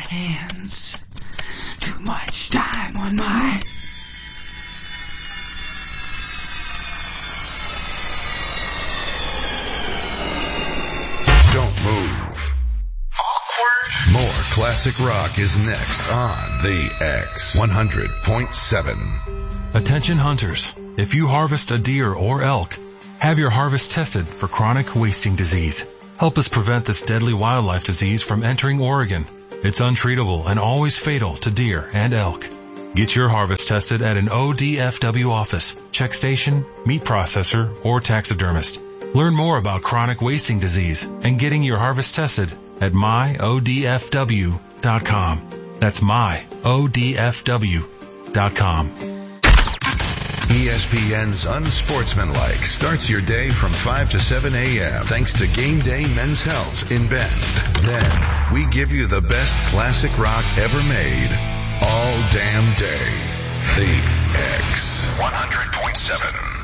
hands. Too much time on my... Don't move. Awkward. More classic rock is next on the X 100.7. Attention hunters. If you harvest a deer or elk, have your harvest tested for chronic wasting disease. Help us prevent this deadly wildlife disease from entering Oregon. It's untreatable and always fatal to deer and elk. Get your harvest tested at an ODFW office, check station, meat processor, or taxidermist. Learn more about chronic wasting disease and getting your harvest tested at myodfw.com. That's myodfw.com. ESPN's Unsportsmanlike starts your day from 5 to 7 a.m. thanks to Game Day Men's Health in Bend. Then, we give you the best classic rock ever made all damn day. The X 100.7.